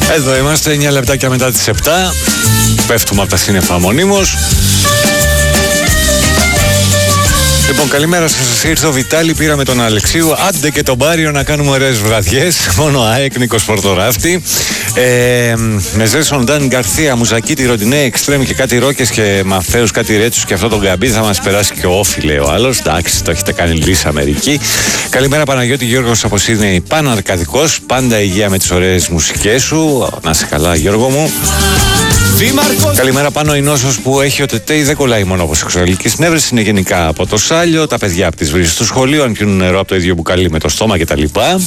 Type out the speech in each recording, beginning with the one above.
Εδώ είμαστε 9 λεπτάκια μετά τις 7. Πέφτουμε από τα σύννεφα μονίμως. Λοιπόν, καλημέρα σας. Ήρθε ο Βιτάλη, πήραμε τον Αλεξίου. Άντε και τον Πάριο να κάνουμε ωραίες βραδιές. Μόνο ΑΕΚ, Νίκος Πορτοράφτη. Μεζέσον Ντάν Γκαρθία, Μουζακίτη, Ροντινέ, Εξτρέμ και κάτι Ρόκες και Μαφέους, κάτι Ρέτσους και αυτό τον Γκαμπί θα μας περάσει και όφι, λέει ο άλλος. Εντάξει, το έχετε κάνει λύσα Αμερική. Καλημέρα Παναγιώτη, Γιώργος από Σίδνεϊ, πάνω αρκαδικός. Πάντα υγεία με τις ωραίες μουσικές σου. Να είσαι καλά, Γιώργο μου. Καλημέρα πάνω, η νόσος που έχει ο Τετέι δεν κολλάει μόνο από σεξουαλική συνέβρεση, είναι γενικά από το σάλιο, τα παιδιά από τις βρύσεις του σχολείου, αν πιούν νερό από το ίδιο μπουκάλι με το στόμα κτλ.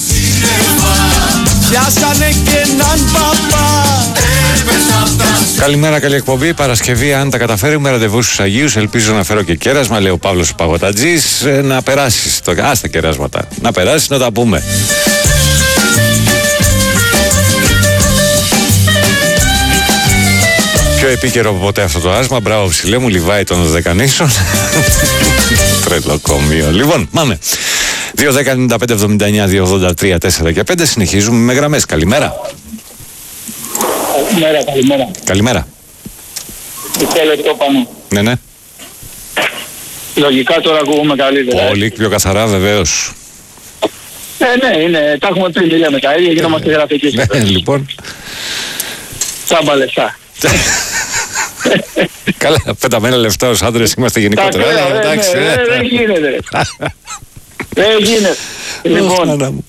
Καλημέρα, καλή εκπομπή. Παρασκευή, αν τα καταφέρουμε, ραντεβού στους Αγίους. Ελπίζω να φέρω και κέρασμα, λέει ο Παύλος Παγωτατζής. Να περάσεις. Άστα κεράσματα. Να περάσεις να τα πούμε. Πιο επίκαιρο από ποτέ αυτό το άσμα. Μπράβο, ψηλέ μου, Λιβάη των Δεκανήσων. Τρελοκομείο. Λοιπόν, πάμε. 2-10-95-79-2-83-4 και 5. Συνεχίζουμε με γραμμές. Καλημέρα. Καλημέρα. Καλημέρα. Μισό λεπτό πάνω. Ναι. Λογικά τώρα ακούγουμε καλύτερα. Πολύ πιο καθαρά, βεβαίως. Ναι, είναι. Τα έχουμε πει μιλία με τα ίδια, γινόμαστε γραφικοί. Ναι, λοιπόν. Τσάμπα λεφτά. Καλά, πεταμένα λεφτά ως άντρες είμαστε γενικότερα. Δεν γίνεται. Δεν γίνεται. Λοιπόν,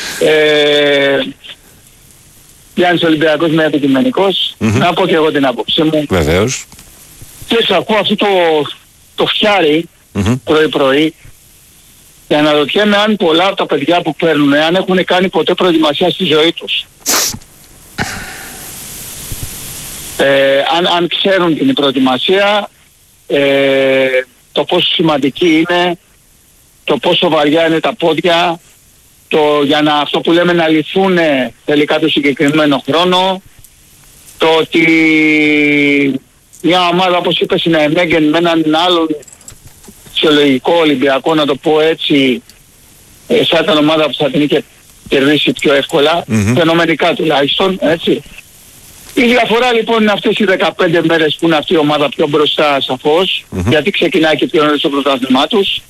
Γιάννης Ολυμπιακός με επιτυχημένικος. Να πω και εγώ την άποψή μου. Βεβαίως. Και ακούω αυτό το φτιάρι πρωί-πρωί και αναρωτιέμαι αν πολλά από τα παιδιά που παίρνουν, αν έχουν κάνει ποτέ προετοιμασία στη ζωή τους. Αν ξέρουν την προετοιμασία, το πόσο σημαντική είναι, το πόσο βαριά είναι τα πόδια, για να αυτό που λέμε να λυθούν τελικά το συγκεκριμένο χρόνο, το ότι μια ομάδα όπως είπες είναι Μέγεν με έναν άλλον φυσιολογικό Ολυμπιακό, να το πω έτσι, σαν την ομάδα που θα την είχε κερδίσει πιο εύκολα, φαινομενικά τουλάχιστον, έτσι. Η διαφορά λοιπόν είναι αυτές οι 15 μέρες που είναι αυτή η ομάδα πιο μπροστά σαφώς, γιατί ξεκινάει και πιο νωρίς το πρωτάθλημά τους.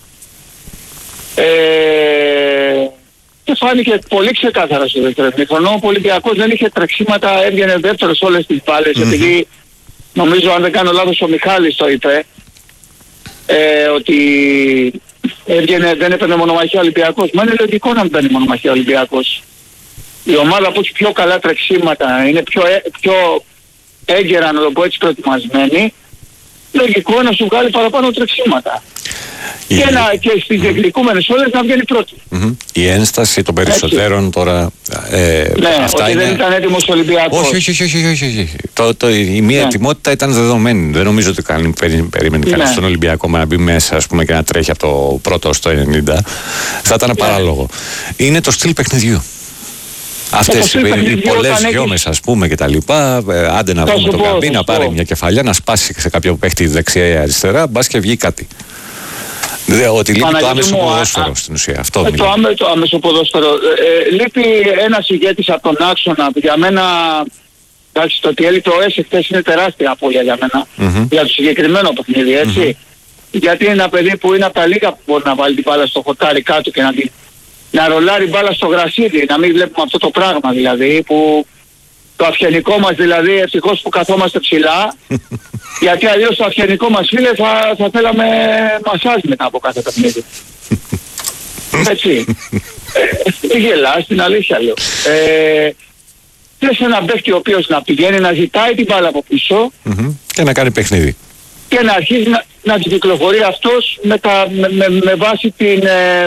Και φάνηκε πολύ ξεκάθαρα στο δεύτερο ημίχρονο. Ο Ολυμπιακός δεν είχε τρεξίματα, έβγαινε δεύτερος όλες τις μπάλες, επειδή νομίζω αν δεν κάνω λάθος ο Μιχάλης το είπε, ότι έβγαινε, δεν έπαιρνε μονομαχία Ολυμπιακός. Μα είναι λογικό να μην παίρνει μονομαχία Ολυμπιακός. Η ομάδα που έχει πιο καλά τρεξίματα, είναι πιο έγκαιρα, να το πω έτσι, προετοιμασμένη, λογικό να σου βγάλει παραπάνω τρεξίματα. Και στις διεκδικούμενες όλες να βγαίνει πρώτη. Η ένσταση των περισσότερων τώρα... ναι, αυτά ότι δεν ήταν έτοιμος ο Ολυμπιακός. Όχι. Η μία ετοιμότητα ήταν δεδομένη. Δεν νομίζω ότι περίμενε κανείς τον Ολυμπιακό να μπει μέσα, ας πούμε, και να τρέχει από το πρώτο στο 90. Θα ήταν παράλογο. Είναι το στυλ παιχνιδιού. Αυτές οι πολλές γιόμες, ας πούμε, και τα λοιπά, άντε να βρούμε τον Καμπί, να πάρει μια κεφαλιά, να σπάσει σε κάποιο παίχτη δεξιά ή αριστερά, μπας και βγει κάτι. Ότι λείπει το άμεσο ποδόσφαιρο στην ουσία. Αυτό το άμεσο ποδόσφαιρο. Λείπει ένας ηγέτης από τον άξονα. Για μένα, εντάξει, το ότι έλειπε ο Έσαι χθες είναι τεράστια απώλεια για μένα. Για το συγκεκριμένο παιχνίδι, έτσι. Γιατί είναι ένα παιδί που είναι από τα λίγα που μπορεί να βάλει την μπάλα στο χορτάρι κάτω και να ρολάρει μπάλα στο γρασίδι, να μην βλέπουμε αυτό το πράγμα δηλαδή, που το αυγενικό μας δηλαδή, ευτυχώς που καθόμαστε ψηλά, γιατί αλλιώς το αυγενικό μας φίλε θα θέλαμε μασάζ μετά από κάθε παιχνίδι. Έτσι. Γελάς, την αλήθεια λέω. Θες έναν παίχτη ο οποίος να πηγαίνει, να ζητάει την μπάλα από πίσω και να κάνει παιχνίδι. Και να αρχίσει να την κυκλοφορεί αυτός με βάση την...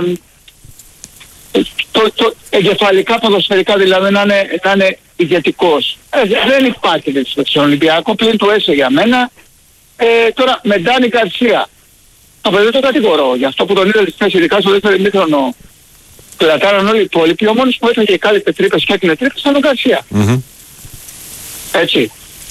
εγκεφαλικά ποδοσφαιρικά δηλαδή να είναι ηγετικός. Δεν υπάρχει στον Ολυμπιακό πλην του Έσαι για μένα. Τώρα με Ντάνι Γκαρσία. Aber δεν το κατηγορώ. Για αυτό που τον είδα στις ειδικά στο δεύτερο ημίχρονο κρατάραν όλοι οι υπόλοιποι. Ο μόνος που έφαγε κάλυπτε τρύπες και έκλεινε τρύπες ήταν ο Γκαρσία. Έτσι.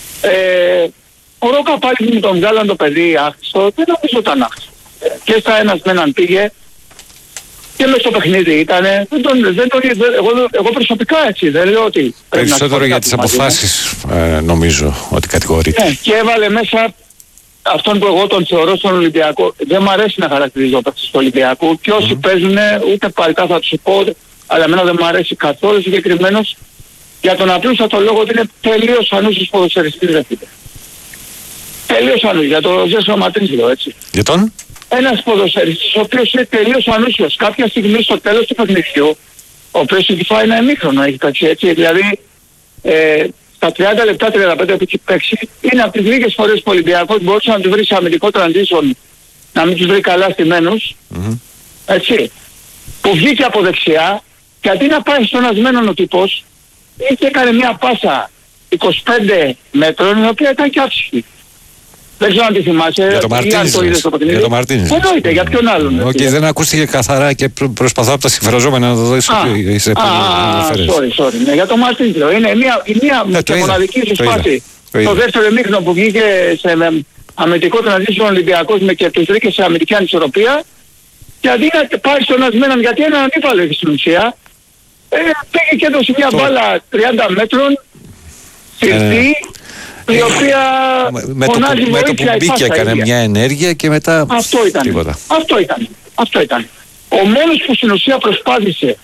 Ο Ρόκα πάλι μου τον βγάλαν το παιδί άχρηστο. Δεν νομίζω ήταν άχρηστο. Και στα ένας με έναν πήγε. Και μες στο παιχνίδι ήτανε, εγώ προσωπικά έτσι, δεν λέω ότι... Περισσότερο για τις αποφάσεις νομίζω ότι κατηγορείται. Ναι, και έβαλε μέσα αυτόν που εγώ τον θεωρώ στον Ολυμπιακό. Δεν μου αρέσει να χαρακτηρίζω παίκτες του Ολυμπιακού και όσοι παίζουν ούτε παλικά θα τους πω, αλλά εμένα δεν μου αρέσει καθόλου συγκεκριμένος για τον απλούστατο λόγο ότι είναι τελείως ανούσιος ποδοσφαιριστής, δεν φίλε. Τελείως ανούσιος, για το Ζέσο Ματρίνς λέω έτσι. Για τον? Ένας ποδοσφαιριστής ο οποίος είναι τελείως ανούσιος. Κάποια στιγμή στο τέλος του παιχνιδιού, ο οποίος έχει φάει ένα ημίχρονο, έχει παίξει έτσι, δηλαδή στα 30 λεπτά, 35 που έχει παίξει, είναι από τις λίγες φορές που ο Ολυμπιακός μπορούσε να του βρει σε αμυντικό transition, να μην τους βρει καλά στημένους, έτσι, που βγήκε από δεξιά και αντί να πάει στον ασμένον ο τύπος, είχε έκανε μια πάσα 25 μέτρων, η οποία ήταν και άψυχη. Δεν ξέρω αν τη θυμάσαι. Για το Μαρτίνς. Για το Μαρτίνς. Εννοείται, για ποιον άλλον. Οκ, δεν ακούστηκε καθαρά και προσπαθώ από τα συμφραζόμενα να το δω σε sorry. Ναι, για το Μαρτίνς λέω. Είναι μια και μοναδική προσπάθεια. Το δεύτερο ημίχρονο που βγήκε σε αμυντικό transition Ολυμπιακός και τους βρήκε σε αμυντική ανισορροπία και αντί να πάει στον ασμένον, γιατί έναν αντίπαλο έχει στην ουσία, πήγε και έδωσε μια μπάλα 30 μέτρων συρτή, η οποία φωνάζει με το που μπήκε έκανε μια ενέργεια και μετά τίποτα. Αυτό ήταν. Ο μόνος που στην ουσία προσπάθησε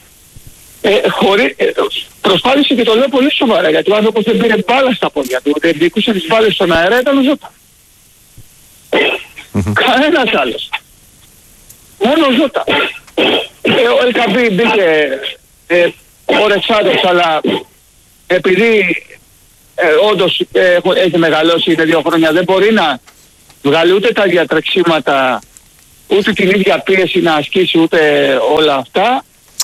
προσπάθησε και το λέω πολύ σοβαρά, γιατί ο άνθρωπος δεν πήρε μπάλα στα πόδια του, δεν διοικούσε τις μπάλες στον αέρα, ήταν ο Ζώτα. Κανένας άλλος. Μόνο ο Ζώτα. Ο Ελκαμπή μπήκε ώρες άντρες, αλλά επειδή όντως έχει μεγαλώσει, είναι 2 χρόνια, δεν μπορεί να βγάλει ούτε τα διατρεξίματα, ούτε την ίδια πίεση να ασκήσει, ούτε όλα αυτά.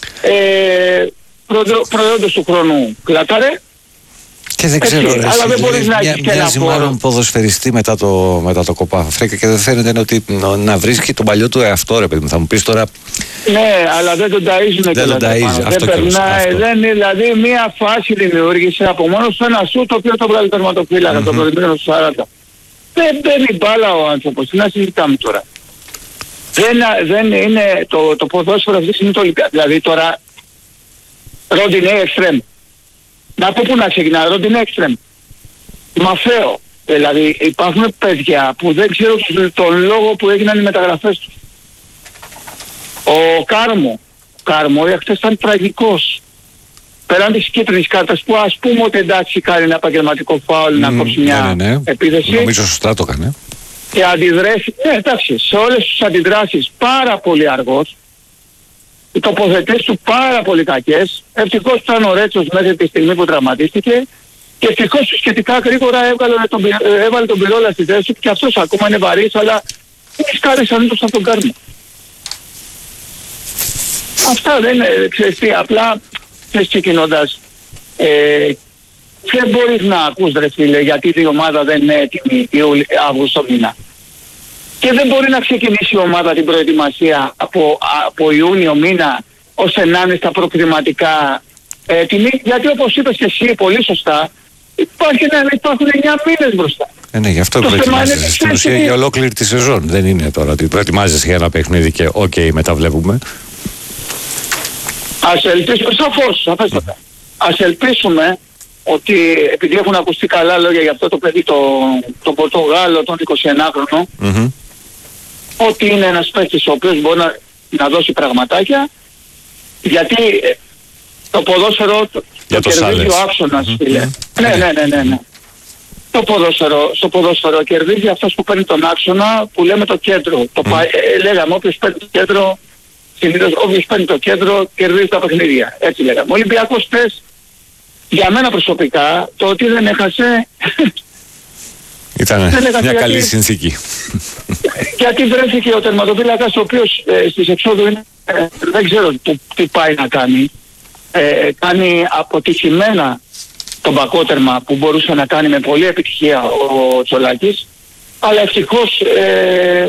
Προϊόντος του χρόνου κλάταρε. Και δεν ξέρω, αλλά δεν μπορείς να έχεις και ένα μάλλον ποδοσφαιριστή μετά το Κοπά Αφρικά και δεν φαίνεται ότι να βρίσκει τον παλιό του εαυτό, ρε παιδί μου. Θα μου πεις τώρα... Ναι, αλλά δεν τον ταΐζουν. Δεν τον ταΐζει, αυτό δεν περνάει, δηλαδή μία φάση δημιούργησε από μόνος του ένα σου, το οποίο το βγάλει τερματοφύλακα, το προηγούμενο του 40. Δεν παίρνει μπάλα ο άνθρωπος, τι να συζητάμε τώρα. Δεν είναι το ποδόσφαιρο αυτή τη στιγμή το Ολυμπιακό. Δηλαδή τώρα Ρόντινε εξτρέμ. Να πω πού να ξεκινά, Ρόντινε εξτρέμ. Μαφαίο. Δηλαδή υπάρχουν παιδιά που δεν ξέρω τον λόγο που έγιναν οι μεταγραφές τους. Ο Κάρμο χθες ήταν τραγικός. Πέραν της κίτρινης κάρτας που ας πούμε ότι εντάξει κάνει ένα επαγγελματικό φάουλ να κόψει μια επίθεση. Νομίζω σωστά το έκανε. Και αντιδρέσει, εντάξει, σε όλες τις αντιδράσεις πάρα πολύ αργός, οι τοποθετήσεις του πάρα πολύ κακές. Ευτυχώς ήταν ο Ρέτσος μέχρι τη στιγμή που τραυματίστηκε και ευτυχώς σχετικά γρήγορα έβαλε τον Πυρόλα στη θέση του και αυτός ακόμα είναι βαρύς, αλλά είναι σκάρες ανήκως από τον Κάρμο. Αυτά δεν είναι, ξέρεις τι, απλά ξεκινώντας, δεν μπορείς να ακούς ρε φίλε, γιατί η ομάδα δεν είναι έτοιμη Αύγουστο μήνα. Και δεν μπορεί να ξεκινήσει η ομάδα την προετοιμασία από Ιούνιο μήνα ώστε να είναι στα προκριματικά έτοιμη, γιατί όπως είπες και εσύ πολύ σωστά, υπάρχουν 9 μήνες μπροστά. Ναι, γι' αυτό προετοιμάζεσαι στην ουσία για ολόκληρη τη σεζόν. Δεν είναι τώρα ότι προετοιμάζεσαι για ένα παιχνίδι και μετά βλέπουμε. Ας ελπίσουμε, σαφέστατα. Ας ελπίσουμε ότι επειδή έχουν ακουστεί καλά λόγια για αυτό το παιδί, τον Πορτογάλο, τον 21χρονο, ότι είναι ένας παίκτης ο οποίος μπορεί να δώσει πραγματάκια, γιατί το ποδόσφαιρο το κερδίζει ο άξονας, φίλε. Ναι. Στο ποδόσφαιρο κερδίζει αυτός που παίρνει τον άξονα, που λέμε το κέντρο. Λέγαμε όποιος παίρνει το κέντρο, συνήθως όποιος παίρνει το κέντρο κερδίζει τα παιχνίδια. Έτσι λέγαμε. Ο Ολυμπιακός θες, για μένα προσωπικά, το ότι δεν έχασε... Ήταν μια καλή συνθήκη. Γιατί βρέθηκε ο τερματοφύλακας ο οποίος στις εξόδου είναι, δεν ξέρω τι πάει να κάνει. Κάνει αποτυχημένα τον πακότερμα που μπορούσε να κάνει με πολλή επιτυχία ο Τσολάκης, αλλά ευτυχώς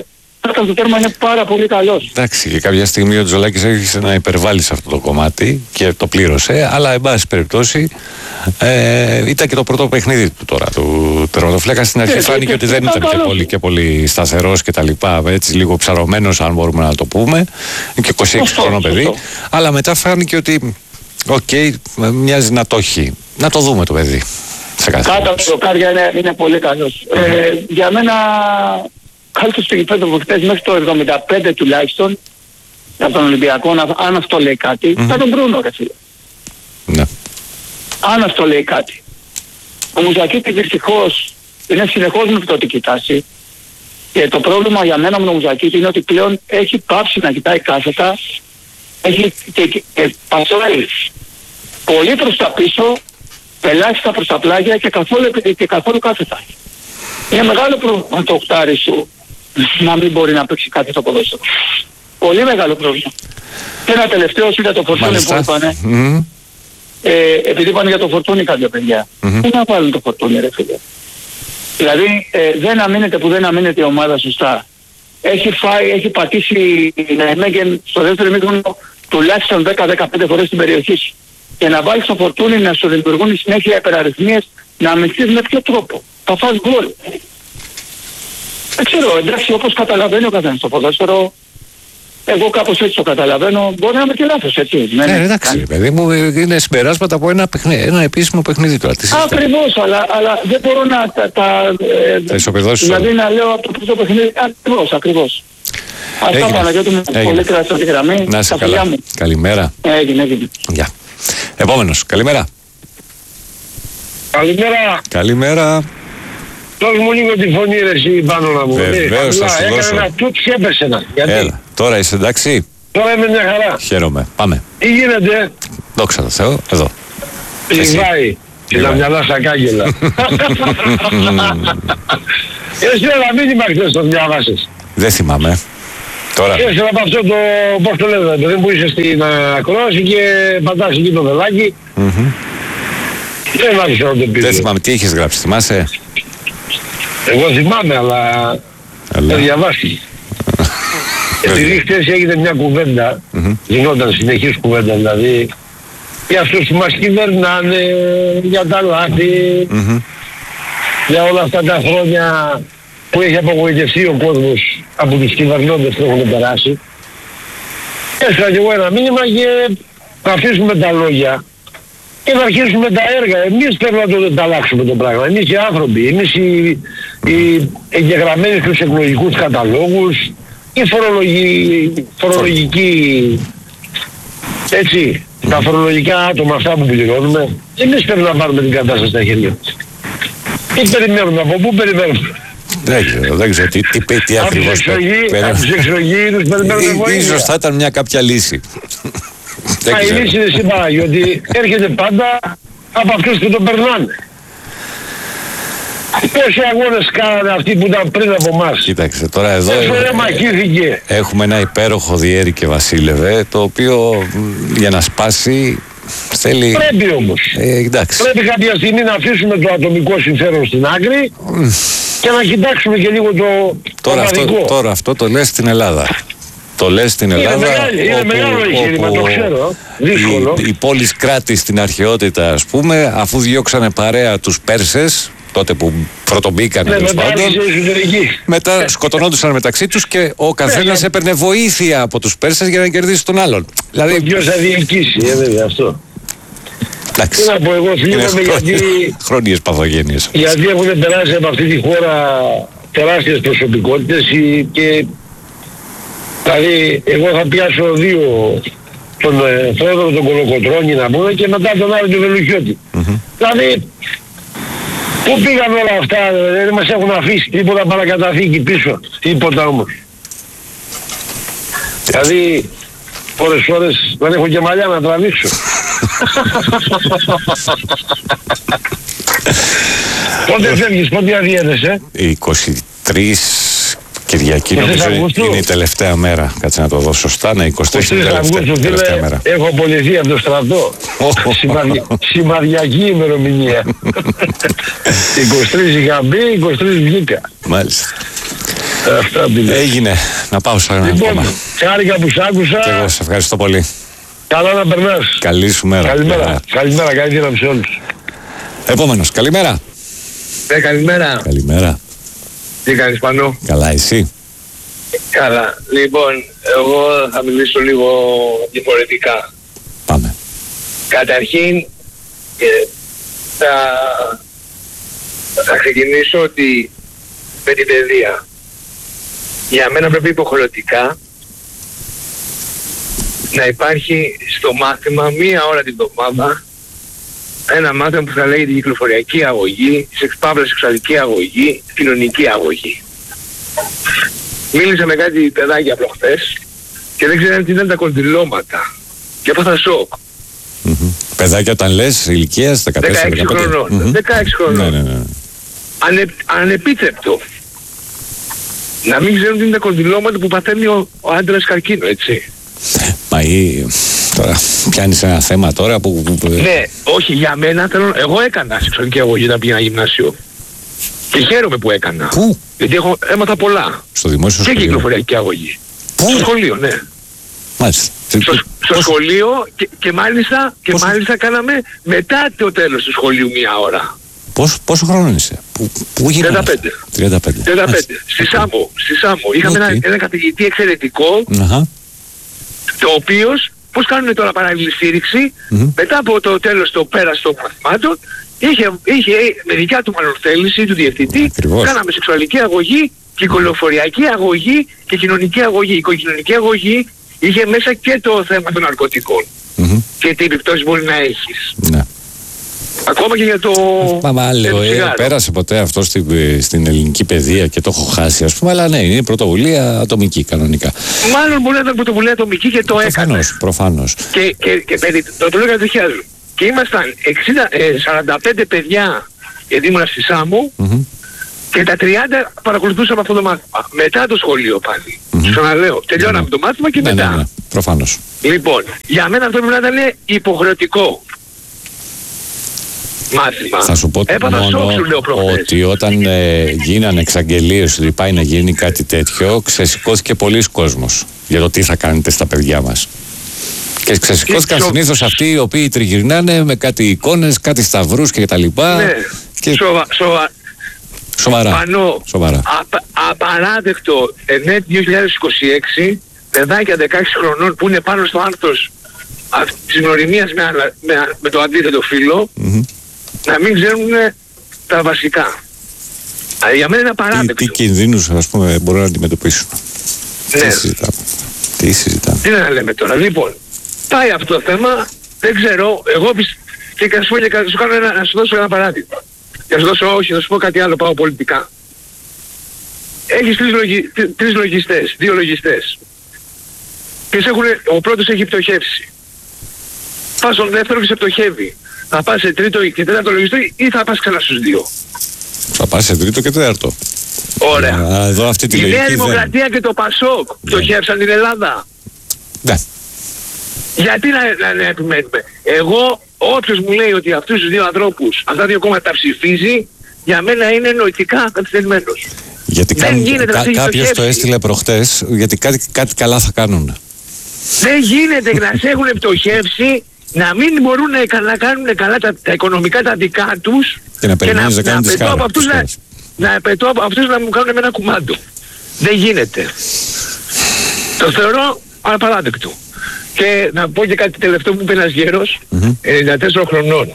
το τέρμα είναι πάρα πολύ καλός. Εντάξει, και κάποια στιγμή ο Τζολάκης άρχισε να υπερβάλλει σε αυτό το κομμάτι και το πλήρωσε, αλλά εν πάση περιπτώσει ήταν και το πρώτο παιχνίδι του τώρα, του τερματοφύλακα. Στην αρχή φάνηκε ότι δεν ήταν και πολύ σταθερός και τα λοιπά, έτσι λίγο ψαρωμένος, αν μπορούμε να το πούμε, και 26 χρονών παιδί, αλλά μετά φάνηκε ότι μοιάζει να το έχει. Να το δούμε το παιδί. Κάτω από το δοκάρια είναι πολύ καλός. Για μένα, κάλυψε στο γηπέδο που χτες μέχρι το 75 τουλάχιστον, από τον Ολυμπιακό, αν αυτό λέει κάτι, θα τον Μπρούνο, ρε φίλε. Ναι. Αν αυτό λέει κάτι. Ο Μουζακίτης δυστυχώς είναι συνεχώς με πτωτική τάση. Και το πρόβλημα για μένα με τον Μουζακίτη είναι ότι πλέον έχει πάψει να κοιτάει κάθετα, έχει και πασάρει πολύ προς τα πίσω, ελάχιστα προς τα πλάγια και καθόλου κάθετα. Είναι μεγάλο πρόβλημα το οκτάρι σου να μην μπορεί να παίξει κάτι το ποδόσφαιρο. Πολύ μεγάλο πρόβλημα. Και ένα τελευταίο είδα το Φορτούνι που είπανε. Επειδή είπανε για το Φορτούνι κάποια παιδιά. Πού να βάλουν το Φορτούνι, ρε φίλε. Δηλαδή δεν αμήνεται που δεν αμήνεται η ομάδα σωστά. Έχει πατήσει Ναϊμέγεν στο δεύτερο ημίχρονο τουλάχιστον 10-15 φορές στην περιοχή σου. Και να βάλεις το Φορτούνι να σου δημιουργούν συνέχεια υπεραριθμίες, να αμυνθείς με ποιο τρόπο. Θα φας γκολ. Δεν ξέρω, εντάξει, όπως καταλαβαίνει ο καθένας το ποδόσφαιρο, εγώ κάπως έτσι το καταλαβαίνω, μπορεί να είμαι και λάθος, έτσι. Ναι, εντάξει, παιδί μου, είναι συμπεράσματα από ένα επίσημο παιχνίδι τώρα. Ακριβώς, αλλά δεν μπορώ να τα ισοπεδώσεις. Δηλαδή να λέω από το πρώτο παιχνίδι, ακριβώς. Αυτά Παναγιώτη μου, πολύ κρατώ τη γραμμή. Να είσαι καλά. Καλημέρα. Έγινε. Γεια. Επόμενος, καλημέρα. Καλημέρα. Δώσ' μου λίγο τη φωνή ρε εσύ πάνω να μου. Βεβαίως θα σου δώσω. Έκανα ένα τούτ και έπεσε ένα. Γιατί? Έλα, τώρα είσαι εντάξει? Τώρα είμαι μια χαρά. Χαίρομαι. Πάμε. Τι γίνεται? Δόξα τω Θεώ, εδώ. Λιβάει. Και τα μυαλά σαν κάγκελα. Εσύ ένα μήνυμα χθες το διάβασες. Δεν θυμάμαι. Τώρα. Έστειλα από αυτό το, πώς το λέτε, παιδί που είσαι στην ακρόαση και πατάς εκεί το βελάκι. Δεν άρχισα να το πει. Δεν θυμάμαι τι είχες γράψει, θυμάσαι? Εγώ θυμάμαι, αλλά δεν διαβάστηκε. Επειδή χτες έγινε μια κουβέντα, γινόταν συνεχής κουβέντα δηλαδή, για αυτούς που μας κυβερνάνε, για τα λάθη, για όλα αυτά τα χρόνια που έχει απογοητευτεί ο κόσμος από τους κυβερνώντες που έχουν περάσει. Έστειλα και εγώ ένα μήνυμα και θα αφήσουμε τα λόγια και θα αρχίσουμε τα έργα. Εμείς πρέπει να το αλλάξουμε το πράγμα. Εμείς οι άνθρωποι, εμείς οι εγγεγραμμένοι στους εκλογικούς καταλόγους, οι φορολογικοί, έτσι, τα φορολογικά άτομα αυτά που πληρώνουμε, εμείς πρέπει να πάρουμε την κατάσταση στα χέρια μας. Τι περιμένουμε, από πού περιμένουμε? Δεν ξέρω τι ακριβώς περιμένουμε. Από τους εξωγήινους περιμένουμε βοήθεια. Ίσως θα ήταν μια κάποια λύση. Η λύση είναι σήμερα, γιατί έρχεται πάντα από αυτούς που τον περνάνε. Πόσοι αγώνες κάνανε αυτοί που ήταν πριν από εμάς? Κοίταξε, τώρα εδώ έχουμε ένα υπέροχο Διέρη και Βασίλευε, το οποίο για να σπάσει θέλει... Πρέπει όμως. Πρέπει κάποια στιγμή να αφήσουμε το ατομικό συμφέρον στην άκρη και να κοιτάξουμε και λίγο το βασικό. Τώρα αυτό το λες στην Ελλάδα. Το λες στην Ελλάδα, είναι μεγάλο εγχείρημα, το ξέρω, δύσκολο. Η πόλης Κράτη στην αρχαιότητα, ας πούμε, αφού διώξανε παρέα τους Πέρσες, τότε που πρωτομπήκανε τέλος πάντων, μετά σκοτωνόντουσαν μεταξύ τους και ο καθένας έπαιρνε βοήθεια από τους Πέρσες για να κερδίσει τον άλλον. Δηλαδή, ποιος θα διοικήσει, βέβαια αυτό. Εντάξει, τι να πω, εγώ θλίβομαι γιατί... Χρόνιες παθογένειες. Γιατί έχουν περάσει από αυτή τη χώρα τεράστιες προσωπικότητες και... Δηλαδή, εγώ θα πιάσω δύο, τον Θόδωρο τον Κολοκοτρώνη να πούμε και μετά τον άλλο τον Βελουχιώτη. Δηλαδή, πού πήγαν όλα αυτά, δεν μας έχουν αφήσει τίποτα παρακαταθήκη πίσω, τίποτα όμως. Δηλαδή, ώρες δεν έχω και μαλλιά να τραβήξω. Πότε φεύγεις, πότε αδιέδεσαι? 23 Κυριακή νομίζω είναι η τελευταία μέρα. Κάτσε να το δω σωστά. Ναι, 24 τελευταία μέρα. Έχω απολυθεί από το στρατό. Σημαδιακή ημερομηνία. 23 είχα μπει, 23 βγήκα. Μάλιστα. Αυτά πήγε. Έγινε. Να πάω σε ένα Λοιπόν, ακόμα. χάρηκα που σ' άκουσα. Και εγώ σε ευχαριστώ πολύ. Καλά να περνάς. Καλή σου μέρα. Καλημέρα. Καλημέρα, καλή δύναμη σε όλους. Επόμενος, καλημέρα. Καλημέρα. Καλημέρα. Τι κάνεις Πανώ? Καλά, εσύ? Καλά. Λοιπόν, εγώ θα μιλήσω λίγο διαφορετικά. Πάμε. Καταρχήν, θα ξεκινήσω ότι με την παιδεία. Για μένα πρέπει υποχρεωτικά να υπάρχει στο μάθημα 1 ώρα την εβδομάδα ένα μάθημα που θα λέγεται κυκλοφοριακή αγωγή, σεξουαλική αγωγή, κοινωνική αγωγή. Μίλησα με κάτι παιδάκια προχθές και δεν ξέραν τι ήταν τα κοντιλώματα. Και έπαθα σοκ. Παιδάκια όταν λες ηλικίας 14-15. 16 χρονών. 16 χρονών. Ναι. Ανεπίτρεπτο. Να μην ξέρουν τι είναι τα κοντιλώματα που παθαίνει ο άντρας καρκίνο, έτσι. Μα τώρα πιάνεις ένα θέμα τώρα που... Ναι, όχι για μένα εγώ έκανα σεξουαλική αγωγή όταν πήγαινα γυμνάσιο. Και χαίρομαι που έκανα. Πού? Γιατί έμαθα πολλά. Στο δημόσιο και σχολείο? κυκλοφοριακή αγωγή. Πού? Στο σχολείο, ναι. Μάλιστα. Στο σχολείο και μάλιστα κάναμε μετά το τέλος του σχολείου 1 ώρα. Πόσο χρόνο είσαι? Πού γίνεται? 35. 35. Στη Σάμο. Είχαμε ένα καθηγητή εξαιρετικό, το οποίος, πώς κάνουν τώρα παράλληλη στήριξη, μετά από το τέλος το πέρας των μαθημάτων, είχε με δικιά του μάλλον θέληση του διευθυντή, κάναμε σεξουαλική αγωγή, κυκλοφοριακή αγωγή και κοινωνική αγωγή. Η κοινωνική αγωγή είχε μέσα και το θέμα των ναρκωτικών και τι επιπτώσεις μπορεί να έχεις. Ναι. Ακόμα και για το... Μα λέω, πέρασε ποτέ αυτό στην ελληνική παιδεία και το έχω χάσει, ας πούμε, αλλά ναι, είναι πρωτοβουλία ατομική κανονικά. Μάλλον μπορεί να ήταν πρωτοβουλία ατομική και το έκανε. Προφανώς. Και το λέω κατοχιάζω. Και ήμασταν 45 παιδιά, γιατί ήμουν στη Σάμο, και τα 30 παρακολουθούσαμε αυτό το μάθημα. Μετά το σχολείο πάλι. Ξαναλέω, τελειώναμε το μάθημα και μετά. Ναι, προφανώς. Λοιπόν, για μένα αυτό πρέπει να ήταν υποχρεωτικό μάθημα. Θα σου πω μόνο ότι όταν γίνανε εξαγγελίες ότι πάει να γίνει κάτι τέτοιο, ξεσηκώθηκε πολλής κόσμος για το τι θα κάνετε στα παιδιά μας. Και ξεσηκώθηκαν συνήθως αυτοί οι οποίοι τριγυρνάνε με κάτι εικόνες, κάτι σταυρούς και τα λοιπά. Ναι, και... Σοβαρά. Σοβαρά. Απαράδεκτο ΕΝΕΤ 2026, παιδάκια 16 χρονών που είναι πάνω στο άνθος της γνωριμίας με το αντίθετο φύλο, να μην ξέρουν τα βασικά. Για μένα είναι απαράδεκτο. Τι κινδύνους, ας πούμε, μπορούν να αντιμετωπίσουν. Ναι. Τι συζητάμε. Τι να λέμε τώρα. Λοιπόν, πάει αυτό το θέμα, δεν ξέρω, εγώ και να σου δώσω ένα παράδειγμα. Και να σου δώσω, όχι, να σου πω κάτι άλλο, πάω πολιτικά. Έχεις δύο λογιστές. Και ο πρώτος έχει πτωχεύσει. Πας στον δεύτερο και σε πτωχεύει. Θα πας σε τρίτο και τέταρτο λογιστό ή θα πας ξανά στους δύο? Θα πας σε τρίτο και τέταρτο. Ωραία. Εδώ αυτή τη η Νέα Δημοκρατία και το Πασόκ πτωχεύσαν την Ελλάδα. Ναι. Γιατί να επιμένουμε? Εγώ, όποιος μου λέει ότι αυτούς τους δύο ανθρώπους, αυτά δύο κόμματα τα ψηφίζει, για μένα είναι νοητικά καθυστερημένος. Γιατί κάποιος το έστειλε προχτές, γιατί κάτι καλά θα κάνουν. Δεν γίνεται να σε έχουν πτωχεύσει, να μην μπορούν να κάνουν καλά τα οικονομικά τα δικά τους και να περιμένεις να κάνουν τις χάρες. Να απαιτώ από αυτούς να μου κάνουν με ένα κουμάντο. Δεν γίνεται. Το θεωρώ απαράδεκτο. Και να πω και κάτι τελευταίο που είπε ένας γέρος, 94 χρονών.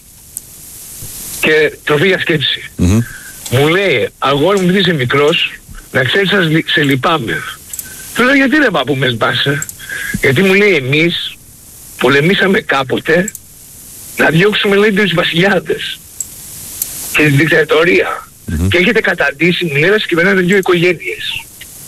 Και τροφή για σκέψη. Μου λέει, αγόρι μου, επειδή είσαι μικρός, να ξέρεις σε λυπάμαι. Του λέω, γιατί δεν πάω που με σμπάσε? Γιατί μου λέει, εμείς πολεμήσαμε κάποτε να διώξουμε, λέει, τους βασιλιάδες και την δικτατορία. Και έχετε καταντήσει, μου λέει, να κυβερνάτε δύο οικογένειες.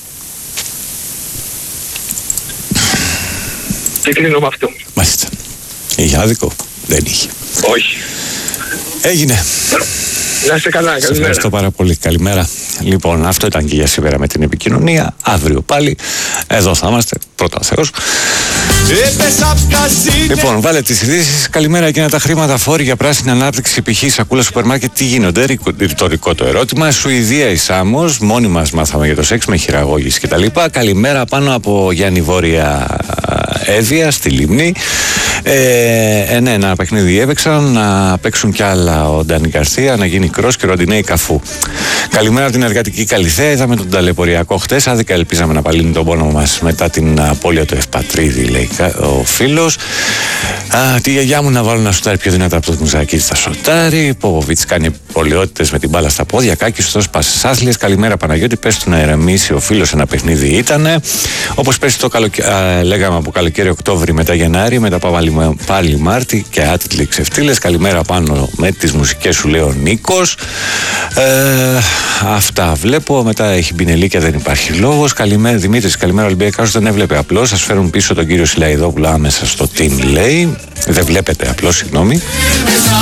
Και κλείνω με αυτό. Μάλιστα. Είχε άδικο? Δεν είχε. Όχι. Έγινε. Να είστε καλά. Σας ευχαριστώ πάρα πολύ. Καλημέρα. Λοιπόν, αυτό ήταν και για σήμερα με την επικοινωνία. Αύριο πάλι εδώ θα είμαστε. Πρώτα ο Θεός. Λοιπόν, βάλε τις ειδήσεις. Καλημέρα, εκείνα τα χρήματα φόροι για πράσινη ανάπτυξη π.χ. σακούλα σούπερ μάρκετ. Τι γίνονται, ρητορικό το ερώτημα. Σουηδία η Σάμος, μόνοι μας μάθαμε για το σεξ με χειραγώγηση κτλ. Καλημέρα πάνω από Γιάννη Βόρεια Εύβοια στη Λίμνη. Ναι, ένα παιχνίδι έπαιξαν, να παίξουν κι άλλα ο Ντάνι Γκαρθία, να γίνει Κρός και Ροντινέη Καφού. Καλημέρα από την εργατική Καλυθέα. Είδαμε τον ταλαιπωριακό χτες. Άδικα ελπίζαμε να παλύνει τον πόνο μας μετά την απώλεια του Ευπατρίδη, λέει ο φίλος. Τη γιαγιά μου να βάλω να σουτάρει πιο δυνατά από το Μουζακίδη θα σουτάρει. Πόποβιτς κάνει πολαιότητες με την μπάλα στα πόδια. Κάκης στους πάσες άθλιες. Καλημέρα Παναγιώτη. Πες του να ηρεμήσει ο φίλος, ένα παιχνίδι ήτανε. Όπως πέρσι το λέγαμε από καλοκαίρι Οκτώβρη μετά Γενάρη, μετά πάλι Μάρτι και άτιτλοι ξεφτύλες. Καλημέρα πάνω με τις μουσικές σου, λέει ο Νίκος. Αυτά βλέπω. Μετά έχει μπινελί και δεν υπάρχει λόγος. Καλημέρα Δημήτρης, καλημέρα Ολυμπιακός. Δεν έβλεπε απλώς. Σας φέρουν πίσω τον κύριο Σιλαϊδόπουλο άμεσα στο team, λέει. Δεν βλέπετε απλώς, συγγνώμη.